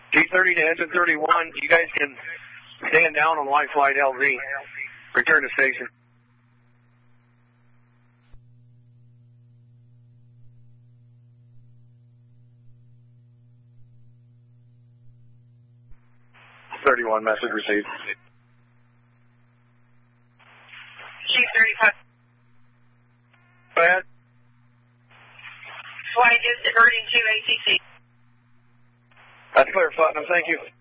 G30 to engine 31. You guys can stand down on Life Flight LV. Return to station. .31 message received. G35. Go ahead. Flight is diverting to ATC. That's clear, Platinum. Thank you.